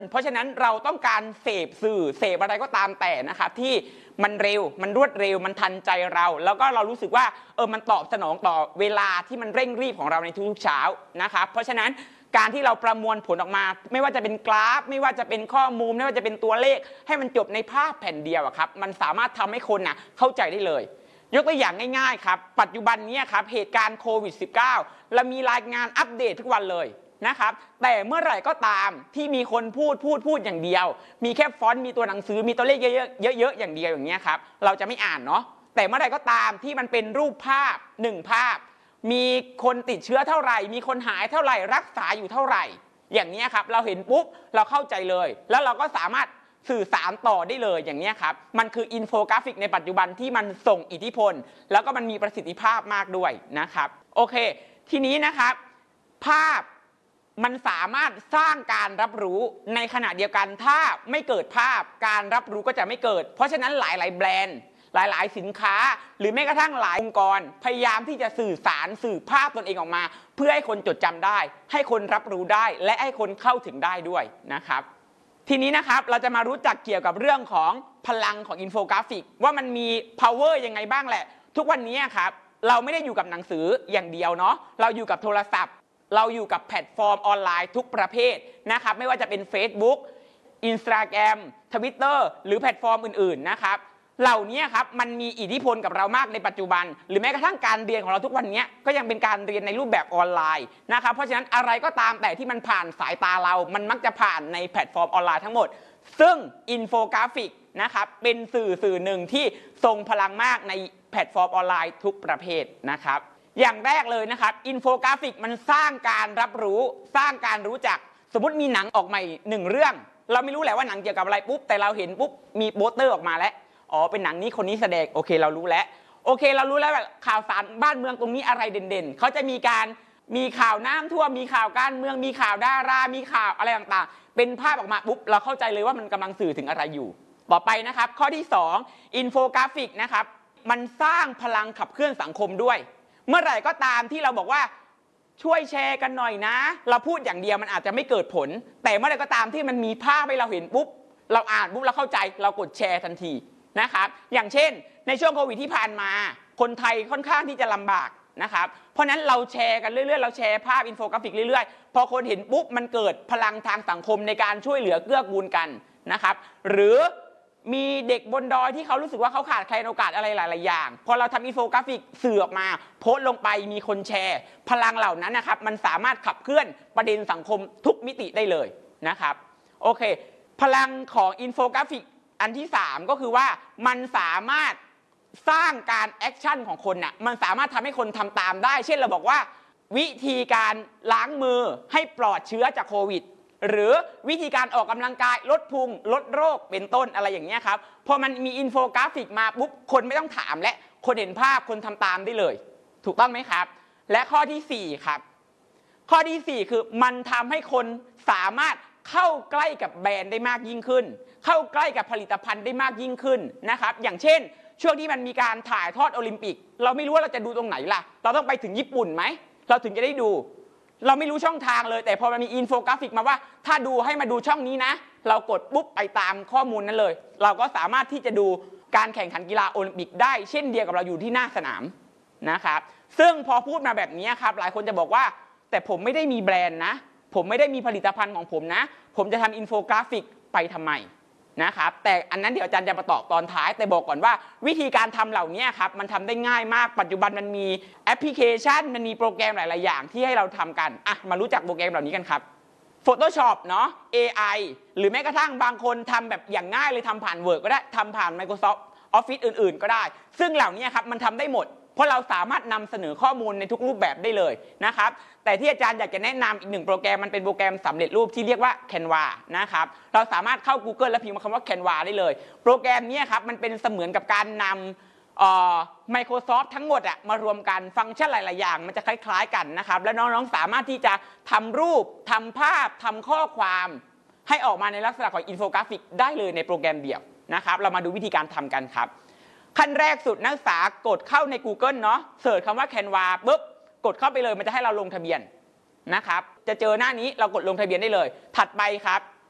เพราะฉะนั้นเราต้องการเสพสื่อเสพอะไรก็ตามแต่นะครับที่มันเร็วมันรวดเร็วมันทันใจเราแล้วก็เรารู้สึกว่ามันตอบสนองต่อเวลาที่มันเร่งรีบของเราในทุกๆเช้านะครับเพราะฉะนั้นการที่เราประมวลผลออกมาไม่ว่าจะเป็นกราฟไม่ว่าจะเป็นข้อมูลไม่ว่าจะเป็นตัวเลขให้มันจบในภาพแผ่นเดียวครับมันสามารถทำให้คนเข้าใจได้เลยยกตัวอย่างง่ายๆครับปัจจุบันนี้ครับเหตุการณ์โควิด -19 เรามีรายงานอัปเดตทุกวันเลยนะครับแต่เมื่อไหร่ก็ตามที่มีคนพูดอย่างเดียวมีแค่ฟอนต์มีตัวหนังสือมีตัวเลขเยอะๆอย่างเดียวอย่างนี้ครับเราจะไม่อ่านเนาะแต่เมื่อไหร่ก็ตามที่มันเป็นรูปภาพ1ภาพมีคนติดเชื้อเท่าไหร่มีคนหายเท่าไหร่รักษาอยู่เท่าไหร่อย่างนี้ครับเราเห็นปุ๊บเราเข้าใจเลยแล้วเราก็สามารถสื่อสารต่อได้เลยอย่างนี้ครับมันคืออินโฟกราฟิกในปัจจุบันที่มันส่งอิทธิพลแล้วก็มันมีประสิทธิภาพมากด้วยนะครับโอเคทีนี้นะครับภาพมันสามารถสร้างการรับรู้ในขณะเดียวกันถ้าไม่เกิดภาพการรับรู้ก็จะไม่เกิดเพราะฉะนั้นหลายๆแบรนด์หลายๆสินค้าหรือแม้กระทั่งหลายองค์กรพยายามที่จะสื่อสารสื่อภาพตนเองออกมาเพื่อให้คนจดจำได้ให้คนรับรู้ได้และให้คนเข้าถึงได้ด้วยนะครับทีนี้นะครับเราจะมารู้จักเกี่ยวกับเรื่องของพลังของอินโฟกราฟิกว่ามันมี power ยังไงบ้างแหละทุกวันนี้ครับเราไม่ได้อยู่กับหนังสืออย่างเดียวเนาะเราอยู่กับโทรศัพท์เราอยู่กับแพลตฟอร์มออนไลน์ทุกประเภทนะครับไม่ว่าจะเป็น Facebook Instagram Twitter หรือแพลตฟอร์มอื่นๆนะครับเหล่านี้ครับมันมีอิทธิพลกับเรามากในปัจจุบันหรือแม้กระทั่งการเรียนของเราทุกวันนี้ก็ยังเป็นการเรียนในรูปแบบออนไลน์นะครับเพราะฉะนั้นอะไรก็ตามแต่ที่มันผ่านสายตาเรามันมักจะผ่านในแพลตฟอร์มออนไลน์ทั้งหมดซึ่งอินโฟกราฟิกนะครับเป็นสื่อหนึ่งที่ทรงพลังมากในแพลตฟอร์มออนไลน์ทุกประเภทนะครับอย่างแรกเลยนะครับอินโฟกราฟิกมันสร้างการรับรู้สร้างการรู้จักสมมติมีหนังออกใหม่1เรื่องเราไม่รู้แหละว่าหนังเกี่ยวกับอะไรปุ๊บแต่เราเห็นปุ๊บมีโปสเตอร์ออกมาแล้วอ๋อเป็นหนังนี้คนนี้แสดงโอเคเรารู้แล้วโอเคเรารู้แล้วข่าวสารบ้านเมืองตรงนี้อะไรเด่นๆเขาจะมีข่าวน้ำท่วมมีข่าวการเมืองมีข่าวดารามีข่าวอะไรต่างๆเป็นภาพออกมาปุ๊บเราเข้าใจเลยว่ามันกำลังสื่อถึงอะไรอยู่ต่อไปนะครับข้อที่2อินโฟกราฟิกนะครับมันสร้างพลังขับเคลื่อนสังคมด้วยเมื่อไหร่ก็ตามที่เราบอกว่าช่วยแชร์กันหน่อยนะเราพูดอย่างเดียวมันอาจจะไม่เกิดผลแต่เมื่อไหร่ก็ตามที่มันมีภาพให้เราเห็นปุ๊บเราอ่านปุ๊บเราเข้าใจเรากดแชร์ทันทีนะครับอย่างเช่นในช่วงโควิดที่ผ่านมาคนไทยค่อนข้างที่จะลำบากนะครับเพราะนั้นเราแชร์กันเรื่อยๆเราแชร์ภาพอินโฟกราฟิกเรื่อยๆพอคนเห็นปุ๊บมันเกิดพลังทางสังคมในการช่วยเหลือเกื้อกูลกันนะครับหรือมีเด็กบนดอยที่เขารู้สึกว่าเขาขาดแคลนโอกาสอะไรหลายๆอย่างพอเราทำอินโฟกราฟิกสื่อออกมาโพสต์ลงไปมีคนแชร์พลังเหล่านั้นนะครับมันสามารถขับเคลื่อนประเด็นสังคมทุกมิติได้เลยนะครับโอเคพลังของอินโฟกราฟิกอันที่3ก็คือว่ามันสามารถสร้างการแอคชั่นของคนมันสามารถทำให้คนทำตามได้เช่นเราบอกว่าวิธีการล้างมือให้ปลอดเชื้อจากโควิดหรือวิธีการออกกำลังกายลดพุงลดโรคเป็นต้นอะไรอย่างนี้ครับพอมันมีอินโฟกราฟิกมาปุ๊บคนไม่ต้องถามและคนเห็นภาพคนทำตามได้เลยถูกต้องไหมครับและข้อที่4ครับข้อที่4คือมันทำให้คนสามารถเข้าใกล้กับแบรนด์ได้มากยิ่งขึ้นเข้าใกล้กับผลิตภัณฑ์ได้มากยิ่งขึ้นนะครับอย่างเช่นช่วงที่มันมีการถ่ายทอดโอลิมปิกเราไม่รู้ว่าเราจะดูตรงไหนล่ะเราต้องไปถึงญี่ปุ่นไหมเราถึงจะได้ดูเราไม่รู้ช่องทางเลยแต่พอมันมีอินโฟกราฟิกมาว่าถ้าดูให้มาดูช่องนี้นะเรากดปุ๊บไปตามข้อมูลนั้นเลยเราก็สามารถที่จะดูการแข่งขันกีฬาโอลิมปิกได้เช่นเดียวกับเราอยู่ที่หน้าสนามนะครับซึ่งพอพูดมาแบบนี้ครับหลายคนจะบอกว่าแต่ผมไม่ได้มีแบรนด์นะผมไม่ได้มีผลิตภัณฑ์ของผมนะผมจะทำอินโฟกราฟิกไปทำไมนะครับแต่อันนั้นเดี๋ยวอาจารย์จะมาตอบตอนท้ายแต่บอกก่อนว่าวิธีการทำเหล่านี้ครับมันทำได้ง่ายมากปัจจุบันมันมีแอปพลิเคชันมันมีโปรแกรมหลายๆอย่างที่ให้เราทำกันมารู้จักโปรแกรมเหล่านี้กันครับ Photoshop เนาะ AI หรือแม้กระทั่งบางคนทำแบบอย่างง่ายเลยทำผ่าน Word ก็ได้ทำผ่าน Microsoft Office อื่นๆก็ได้ซึ่งเหล่านี้ครับมันทำได้หมดเพราะเราสามารถนำเสนอข้อมูลในทุกรูปแบบได้เลยนะครับแต่ที่อาจารย์อยากจะแนะนำอีก1โปรแกรมมันเป็นโปรแกรมสำเร็จรูปที่เรียกว่า Canva นะครับเราสามารถเข้า Google แล้วพิมพ์คำว่า Canva ได้เลยโปรแกรมนี้ครับมันเป็นเสมือนกับการนำMicrosoft ทั้งหมดมารวมกันฟังก์ชันหลายๆอย่างมันจะคล้ายๆกันนะครับและน้องๆสามารถที่จะทำรูปทำภาพทำข้อความให้ออกมาในลักษณะของอินโฟกราฟิกได้เลยในโปรแกรมเดียวนะครับเรามาดูวิธีการทำกันครับขั้นแรกสุดนักศึกษากดเข้าใน Google เนาะเสิร์ชคำว่า Canva ปุ๊บกดเข้าไปเลยมันจะให้เราลงทะเบียนนะครับจะเจอหน้านี้เรากดลงทะเบียนได้เลยถัดไปครับ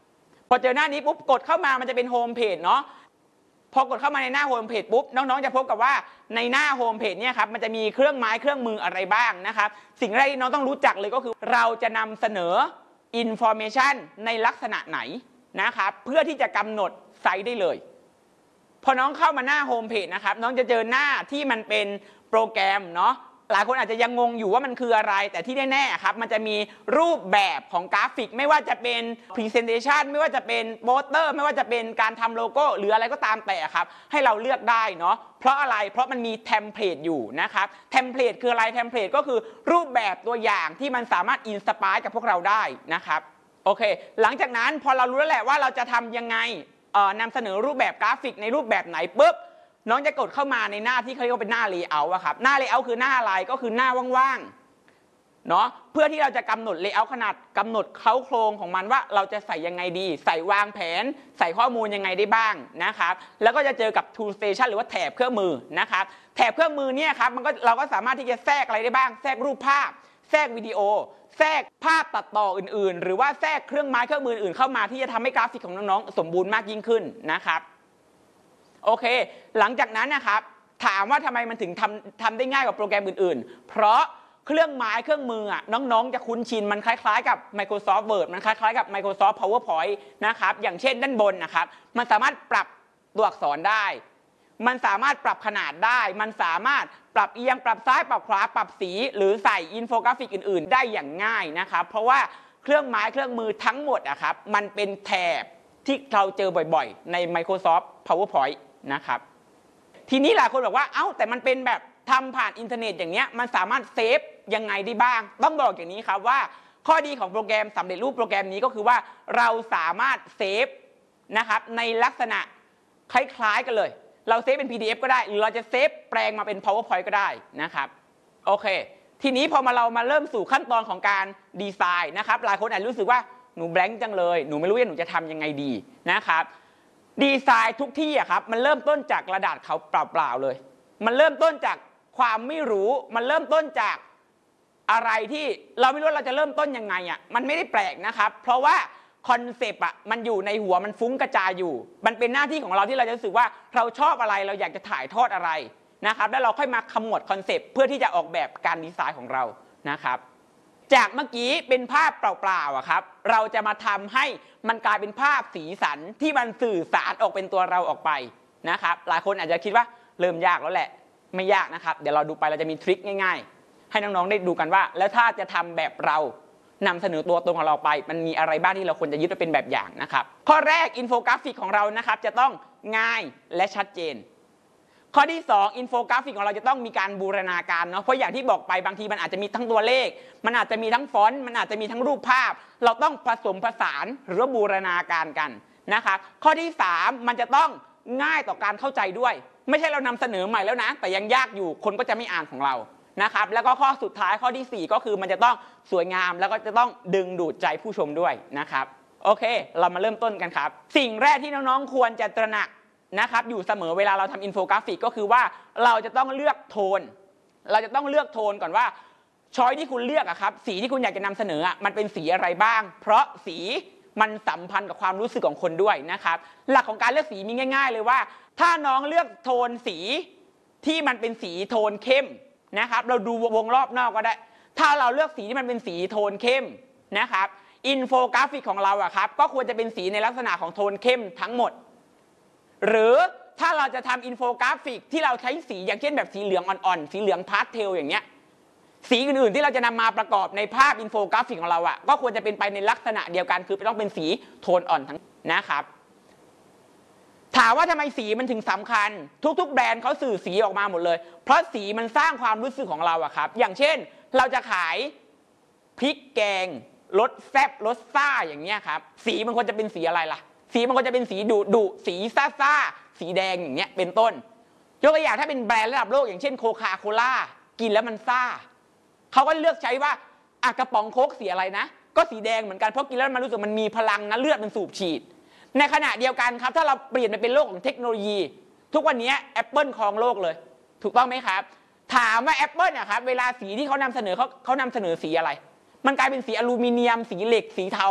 พอเจอหน้านี้ปุ๊บกดเข้ามามันจะเป็นโฮมเพจเนาะพอกดเข้ามาในหน้าโฮมเพจปุ๊บน้องๆจะพบกับว่าในหน้าโฮมเพจเนี่ยครับมันจะมีเครื่องไม้เครื่องมืออะไรบ้างนะครับสิ่งแรกที่น้องต้องรู้จักเลยก็คือเราจะนำเสนอ information ในลักษณะไหนนะครับเพื่อที่จะกำหนดไซต์ได้เลยพอน้องเข้ามาหน้าโฮมเพจนะครับน้องจะเจอหน้าที่มันเป็นโปรแกรมเนาะหลายคนอาจจะยังงงอยู่ว่ามันคืออะไรแต่ที่แน่ๆครับมันจะมีรูปแบบของกราฟิกไม่ว่าจะเป็น Presentation ไม่ว่าจะเป็นโปสเตอร์ไม่ว่าจะเป็นการทำโลโก้หรืออะไรก็ตามแต่ครับให้เราเลือกได้เนาะเพราะอะไรเพราะมันมีเทมเพลตอยู่นะครับเทมเพลตคืออะไรเทมเพลตก็คือรูปแบบตัวอย่างที่มันสามารถอินสปายกับพวกเราได้นะครับโอเคหลังจากนั้นพอเรารู้แล้วแหละว่าเราจะทำยังไงนำเสนอรูปแบบกราฟิกในรูปแบบไหนปุ๊บน้องจะกดเข้ามาในหน้าที่เขาเรียกว่าเป็นหน้า layout อะครับหน้า layout คือหน้าอะไรก็คือหน้าว่างๆเนาะเพื่อที่เราจะกำหนด layout ขนาดกำหนดโครงของมันว่าเราจะใส่ยังไงดีใส่วางแผนใส่ข้อมูลยังไงได้บ้างนะครับแล้วก็จะเจอกับ tool station หรือว่าแถบเครื่องมือนะครับแถบเครื่องมือเนี่ยครับเราก็สามารถที่จะแทรกอะไรได้บ้างแทรกรูปภาพแทรกวิดีโอแทรกภาพตัดต่ออื่นๆหรือว่าแทรกเครื่องไม้เครื่องมืออื่นเข้ามาที่จะทำให้กราฟิกของน้องๆสมบูรณ์มากยิ่งขึ้นนะครับโอเคหลังจากนั้นนะครับถามว่าทำไมมันถึงทำได้ง่ายกว่าโปรแกรมอื่นๆเพราะเครื่องไม้เครื่องมือน้องๆจะคุ้นชินมันคล้ายๆกับ Microsoft Word มันคล้ายๆกับ Microsoft PowerPoint นะครับอย่างเช่นด้านบนนะครับมันสามารถปรับตัวอักษรได้มันสามารถปรับขนาดได้มันสามารถปรับเอียงปรับซ้ายปรับขวาปรับสีหรือใส่อินโฟกราฟิกอื่นๆได้อย่างง่ายนะครับเพราะว่าเครื่องไม้เครื่องมือทั้งหมดครับมันเป็นแถบที่เราเจอบ่อยๆใน Microsoft PowerPoint นะครับทีนี้หลายคนบอกว่าเอ้าแต่มันเป็นแบบทำผ่านอินเทอร์เน็ตอย่างเงี้ยมันสามารถเซฟยังไงได้บ้างต้องบอกอย่างนี้ครับว่าข้อดีของโปรแกรมสำเร็จรูปโปรแกรมนี้ก็คือว่าเราสามารถเซฟนะครับในลักษณะคล้ายๆกันเลยเราเซฟเป็น PDF ก็ได้หรือเราจะเซฟแปลงมาเป็น PowerPoint ก็ได้นะครับโอเคทีนี้พอเรามาเริ่มสู่ขั้นตอนของการดีไซน์นะครับหลายคนอาจรู้สึกว่าหนูแบงค์จังเลยหนูไม่รู้ว่าหนูจะทำยังไงดีนะครับดีไซน์ทุกที่ครับมันเริ่มต้นจากกระดาษเขาเปล่าๆเลยมันเริ่มต้นจากความไม่รู้มันเริ่มต้นจากอะไรที่เราไม่รู้เราจะเริ่มต้นยังไงมันไม่ได้แปลกนะครับเพราะว่าคอนเซปต์มันอยู่ในหัวมันฟุ้งกระจายอยู่มันเป็นหน้าที่ของเราที่เราจะรู้สึกว่าเราชอบอะไรเราอยากจะถ่ายทอดอะไรนะครับแล้วเราค่อยมาขมวดคอนเซปต์เพื่อที่จะออกแบบการดีไซน์ของเรานะครับจากเมื่อกี้เป็นภาพเปล่าๆครับเราจะมาทำให้มันกลายเป็นภาพสีสันที่มันสื่อสารออกเป็นตัวเราออกไปนะครับหลายคนอาจจะคิดว่าเริ่มยากแล้วแหละไม่ยากนะครับเดี๋ยวเราดูไปเราจะมีทริคง่ายๆให้น้องๆได้ดูกันว่าแล้วถ้าจะทำแบบเรานำเสนอตัวตนของเราไปมันมีอะไรบ้างที่เราควรจะยึดไว้เป็นแบบอย่างนะครับข้อแรกอินโฟกราฟิกของเรานะครับจะต้องง่ายและชัดเจนข้อที่2อินโฟกราฟิกของเราจะต้องมีการบูรณาการเนาะเพราะอย่างที่บอกไปบางทีมันอาจจะมีทั้งตัวเลขมันอาจจะมีทั้งฟอนต์มันอาจจะมีทั้งรูปภาพเราต้องผสมผสานหรือบูรณาการกันนะครับข้อที่3มันจะต้องง่ายต่อการเข้าใจด้วยไม่ใช่เรานำเสนอใหม่แล้วนะแต่ยังยากอยู่คนก็จะไม่อ่านของเรานะครับแล้วก็ข้อสุดท้ายข้อที่4ก็คือมันจะต้องสวยงามแล้วก็จะต้องดึงดูดใจผู้ชมด้วยนะครับโอเคเรามาเริ่มต้นกันครับสิ่งแรกที่น้องๆควรจะตระหนักนะครับอยู่เสมอเวลาเราทำอินโฟกราฟิกก็คือว่าเราจะต้องเลือกโทนเราจะต้องเลือกโทนก่อนว่าช้อยที่คุณเลือกครับสีที่คุณอยากจะนำเสนอมันเป็นสีอะไรบ้างเพราะสีมันสัมพันธ์กับความรู้สึกของคนด้วยนะครับหลักของการเลือกสีมีง่ายๆเลยว่าถ้าน้องเลือกโทนสีที่มันเป็นสีโทนเข้มนะครับเราดูวงรอบนอกก็ได้ถ้าเราเลือกสีที่มันเป็นสีโทนเข้มนะครับอินโฟกราฟิกของเราครับก็ควรจะเป็นสีในลักษณะของโทนเข้มทั้งหมดหรือถ้าเราจะทำอินโฟกราฟิกที่เราใช้สีอย่างเช่นแบบสีเหลืองอ่อนๆสีเหลืองพาสเทลอย่างเงี้ยสีอื่นๆที่เราจะนำมาประกอบในภาพอินโฟกราฟิกของเราก็ควรจะเป็นไปในลักษณะเดียวกันคือต้องเป็นสีโทนอ่อนทั้งนะครับถามว่าทำไมสีมันถึงสำคัญทุกๆแบรนด์เขาสื่อสีออกมาหมดเลยเพราะสีมันสร้างความรู้สึกของเราครับอย่างเช่นเราจะขายพริกแกงรสแซ่บรสซ่าอย่างเงี้ยครับสีมันควรจะเป็นสีอะไรล่ะสีมันควรจะเป็นสีดุสีซ่าสีแดงอย่างเงี้ยเป็นต้นยกตัวอย่างถ้าเป็นแบรนด์ระดับโลกอย่างเช่นโคคาโคล่ากินแล้วมันซ่าเขาก็เลือกใช้ว่ากระป๋องโค้กสีอะไรนะก็สีแดงเหมือนกันเพราะกินแล้วมันรู้สึกมันมีพลังนะเลือดมันสูบฉีดในขณะเดียวกันครับถ้าเราเปลี่ยนไปเป็นโลกของเทคโนโลยีทุกวันนี้ Apple ครองโลกเลยถูกต้องไหมครับถามว่า Apple ครับเวลาสีที่เขานำเสนอเขานำเสนอสีอะไรมันกลายเป็นสีอลูมิเนียมสีเหล็กสีเทา